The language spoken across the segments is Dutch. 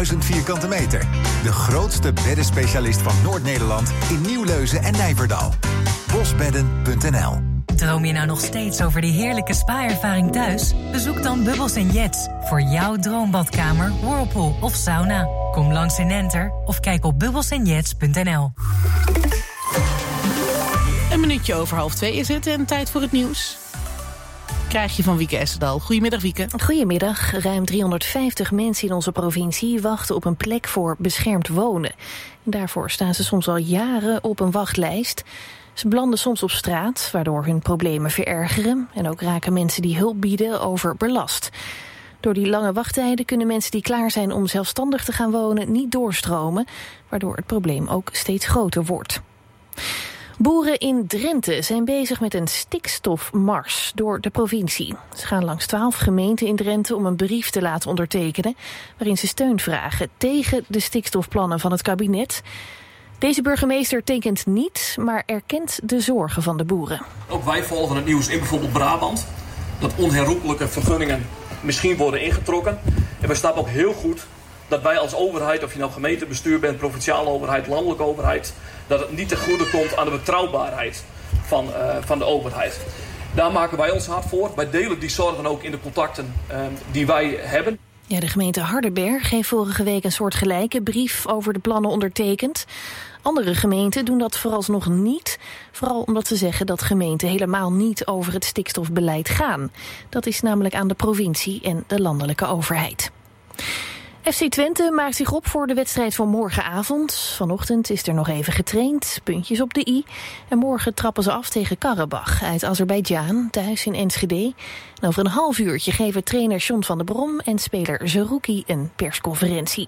1000 vierkante meter. De grootste beddenspecialist van Noord-Nederland in Nieuwleuzen en Nijverdal. Bosbedden.nl. Droom je nou nog steeds over die heerlijke spa-ervaring thuis? Bezoek dan Bubbles & Jets voor jouw droombadkamer, whirlpool of sauna. Kom langs in Enter of kijk op bubbelsandjets.nl. Een minuutje over 1:30 is het en tijd voor het nieuws. Krijg je van Wieke Essedal. Goedemiddag, Wieke. Goedemiddag. Ruim 350 mensen in onze provincie wachten op een plek voor beschermd wonen. En daarvoor staan ze soms al jaren op een wachtlijst. Ze belanden soms op straat, waardoor hun problemen verergeren. En ook raken mensen die hulp bieden overbelast. Door die lange wachttijden kunnen mensen die klaar zijn om zelfstandig te gaan wonen niet doorstromen, waardoor het probleem ook steeds groter wordt. Boeren in Drenthe zijn bezig met een stikstofmars door de provincie. Ze gaan langs 12 gemeenten in Drenthe om een brief te laten ondertekenen, waarin ze steun vragen tegen de stikstofplannen van het kabinet. Deze burgemeester tekent niet, maar erkent de zorgen van de boeren. Ook wij volgen het nieuws in bijvoorbeeld Brabant, dat onherroepelijke vergunningen misschien worden ingetrokken. En we snappen ook heel goed dat wij als overheid, of je nou gemeentebestuur bent, provinciale overheid, landelijke overheid, dat het niet ten goede komt aan de betrouwbaarheid van de overheid. Daar maken wij ons hard voor. Wij delen die zorgen ook in de contacten die wij hebben. Ja, de gemeente Hardenberg heeft vorige week een soortgelijke brief over de plannen ondertekend. Andere gemeenten doen dat vooralsnog niet. Vooral omdat ze zeggen dat gemeenten helemaal niet over het stikstofbeleid gaan. Dat is namelijk aan de provincie en de landelijke overheid. FC Twente maakt zich op voor de wedstrijd van morgenavond. Vanochtend is er nog even getraind, puntjes op de i. En morgen trappen ze af tegen Karabach uit Azerbeidzjan, thuis in Enschede. En over een half uurtje geven trainer John van der Brom en speler Zerouki een persconferentie.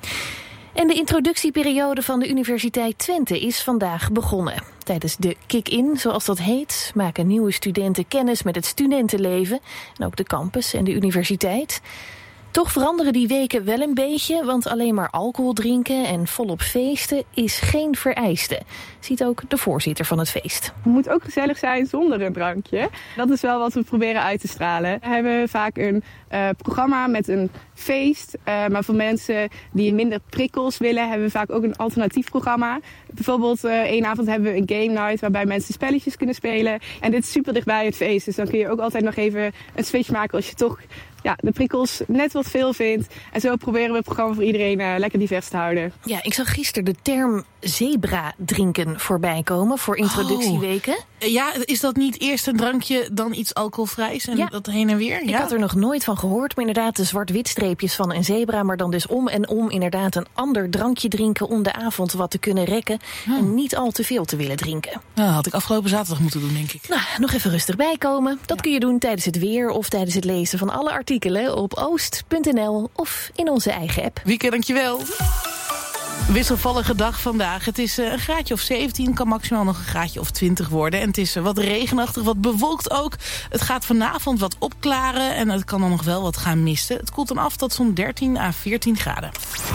En de introductieperiode van de Universiteit Twente is vandaag begonnen. Tijdens de kick-in, zoals dat heet, maken nieuwe studenten kennis met het studentenleven en ook de campus en de universiteit. Toch veranderen die weken wel een beetje, want alleen maar alcohol drinken en volop feesten is geen vereiste, ziet ook de voorzitter van het feest. Het moet ook gezellig zijn zonder een drankje. Dat is wel wat we proberen uit te stralen. We hebben vaak een programma met een feest, maar voor mensen die minder prikkels willen, hebben we vaak ook een alternatief programma. Bijvoorbeeld één avond hebben we een game night waarbij mensen spelletjes kunnen spelen. En dit is super dichtbij het feest, dus dan kun je ook altijd nog even een switch maken als je toch de prikkels net wat veel vindt. En zo proberen we het programma voor iedereen lekker divers te houden. Ja, ik zag gisteren de term zebra drinken voorbij komen voor introductieweken. Ja, is dat niet eerst een drankje dan iets alcoholvrijs en dat heen en weer? Ik had er nog nooit van gehoord, maar inderdaad de zwart-wit streepjes van een zebra, maar dan dus om en om inderdaad een ander drankje drinken om de avond wat te kunnen rekken en niet al te veel te willen drinken. Nou, had ik afgelopen zaterdag moeten doen, denk ik. Nou, nog even rustig bijkomen. Dat kun je doen tijdens het weer of tijdens het lezen van alle artikelen op oost.nl of in onze eigen app. Wieke, dankjewel. Wisselvallige dag vandaag. Het is een graadje of 17, kan maximaal nog een graadje of 20 worden. En het is wat regenachtig, wat bewolkt ook. Het gaat vanavond wat opklaren en het kan dan nog wel wat gaan misten. Het koelt dan af tot zo'n 13 à 14 graden.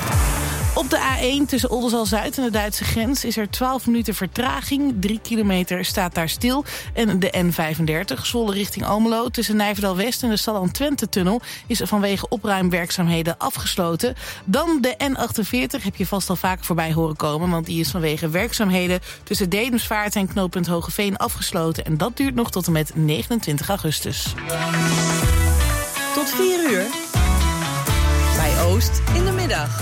Op de A1 tussen Oldenzaal-Zuid en de Duitse grens is er 12 minuten vertraging. 3 kilometer staat daar stil. En de N35, Zwolle richting Almelo, tussen Nijverdal-West en de Salland-Twente-tunnel is vanwege opruimwerkzaamheden afgesloten. Dan de N48 heb je vast al vaak voorbij horen komen, want die is vanwege werkzaamheden tussen Dedemsvaart en knooppunt Hogeveen afgesloten. En dat duurt nog tot en met 29 augustus. Tot 4 uur. Bij Oost in de middag.